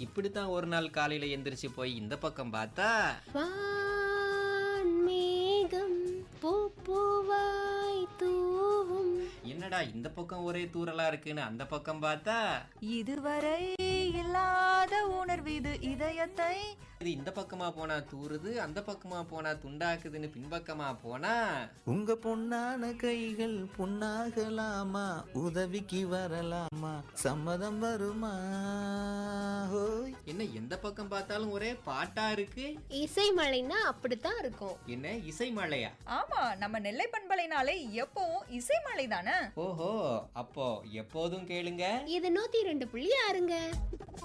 இப்படித்தான் ஒரு நாள் காலையில எந்திரிச்சு போய் இந்த பக்கம் பார்த்தா வான்மேகம் பூப்பூவாய் தூவும். என்னடா இந்த பக்கம் ஒரே தூறலா இருக்குன்னு அந்த பக்கம் பார்த்தா இதுவரை இல்லாத உணர்வு இது இதயத்தை. இது இந்த பக்கமா போனா தூறுது, அந்த பக்கமா போனா துண்டாக்குதுன்னு பின்பக்கமா போனா உங்க பொன்னான கைகள் பொன்னாகலாமா, உதவிக்கு வரலாமா, சம்மதம் வருமா? ஹோய். என்ன எந்த பக்கம் பார்த்தாலும் ஒரே பாட்டா இருக்கு. இசை மழைன்னா அப்படித்தான் இருக்கும். என்ன இசை மழையா? ஆமா, நம்ம நெல்லை பண்பலைனாலே எப்பவும் இசை மலை தானே. ஓஹோ, அப்போ எப்போதும் கேளுங்க. இது 102.6.